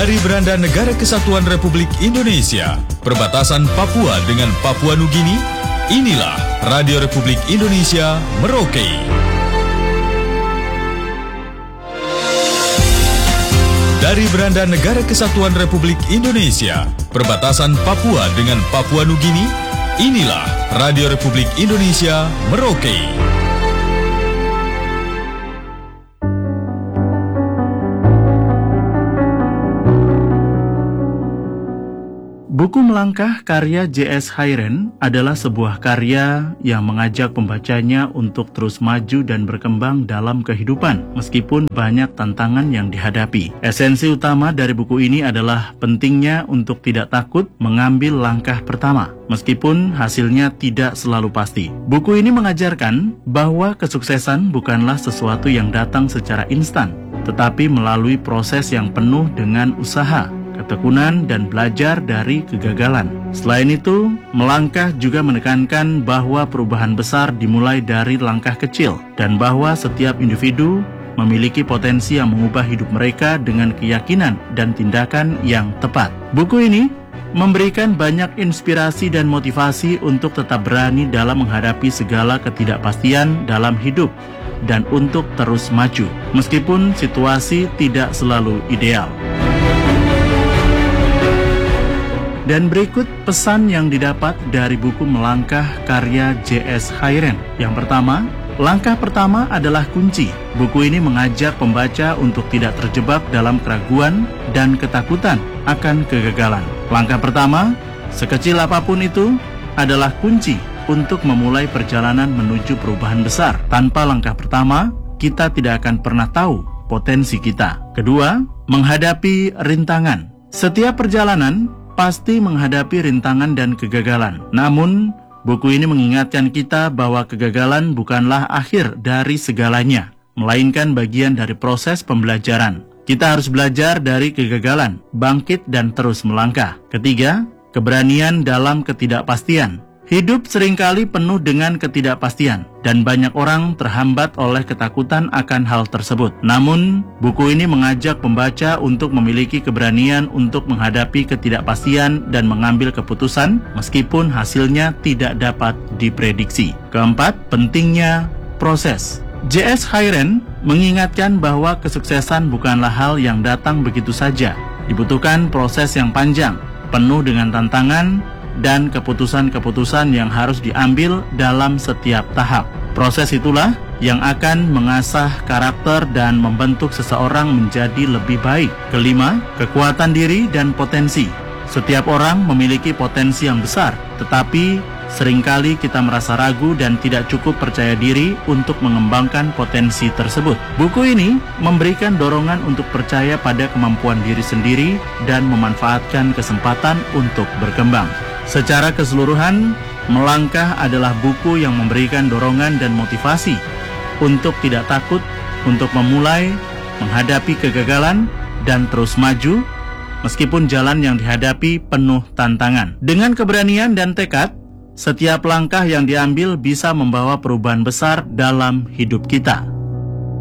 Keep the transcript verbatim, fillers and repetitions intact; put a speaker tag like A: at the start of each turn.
A: Dari beranda Negara Kesatuan Republik Indonesia, perbatasan Papua dengan Papua Nugini, inilah Radio Republik Indonesia Merauke. Dari beranda Negara Kesatuan Republik Indonesia, perbatasan Papua dengan Papua Nugini, inilah Radio Republik Indonesia Merauke.
B: Buku Melangkah karya J S Hayren adalah sebuah karya yang mengajak pembacanya untuk terus maju dan berkembang dalam kehidupan, meskipun banyak tantangan yang dihadapi. Esensi utama dari buku ini adalah pentingnya untuk tidak takut mengambil langkah pertama, meskipun hasilnya tidak selalu pasti. Buku ini mengajarkan bahwa kesuksesan bukanlah sesuatu yang datang secara instan, tetapi melalui proses yang penuh dengan usaha, ketekunan, dan belajar dari kegagalan. Selain itu, Melangkah juga menekankan bahwa perubahan besar dimulai dari langkah kecil, dan bahwa setiap individu memiliki potensi yang mengubah hidup mereka dengan keyakinan dan tindakan yang tepat. Buku ini memberikan banyak inspirasi dan motivasi untuk tetap berani dalam menghadapi segala ketidakpastian dalam hidup, dan untuk terus maju, meskipun situasi tidak selalu ideal. Dan berikut pesan yang didapat dari buku Melangkah karya J S Hayren. Yang pertama, langkah pertama adalah kunci. Buku ini mengajak pembaca untuk tidak terjebak dalam keraguan dan ketakutan akan kegagalan. Langkah pertama, sekecil apapun itu, adalah kunci untuk memulai perjalanan menuju perubahan besar. Tanpa langkah pertama, kita tidak akan pernah tahu potensi kita. Kedua, menghadapi rintangan. Setiap perjalanan pasti menghadapi rintangan dan kegagalan. Namun, buku ini mengingatkan kita bahwa kegagalan bukanlah akhir dari segalanya, melainkan bagian dari proses pembelajaran. Kita harus belajar dari kegagalan, bangkit, dan terus melangkah. Ketiga, keberanian dalam ketidakpastian. Hidup seringkali penuh dengan ketidakpastian, dan banyak orang terhambat oleh ketakutan akan hal tersebut. Namun, buku ini mengajak pembaca untuk memiliki keberanian untuk menghadapi ketidakpastian dan mengambil keputusan meskipun hasilnya tidak dapat diprediksi. Keempat, pentingnya proses. J S Hayren mengingatkan bahwa kesuksesan bukanlah hal yang datang begitu saja. Dibutuhkan proses yang panjang, penuh dengan tantangan, dan keputusan-keputusan yang harus diambil dalam setiap tahap. Proses itulah yang akan mengasah karakter dan membentuk seseorang menjadi lebih baik. Kelima, kekuatan diri dan potensi. Setiap orang memiliki potensi yang besar, tetapi seringkali kita merasa ragu dan tidak cukup percaya diri untuk mengembangkan potensi tersebut. Buku ini memberikan dorongan untuk percaya pada kemampuan diri sendiri dan memanfaatkan kesempatan untuk berkembang. Secara keseluruhan, Melangkah adalah buku yang memberikan dorongan dan motivasi untuk tidak takut, untuk memulai, menghadapi kegagalan, dan terus maju, meskipun jalan yang dihadapi penuh tantangan. Dengan keberanian dan tekad, setiap langkah yang diambil bisa membawa perubahan besar dalam hidup kita.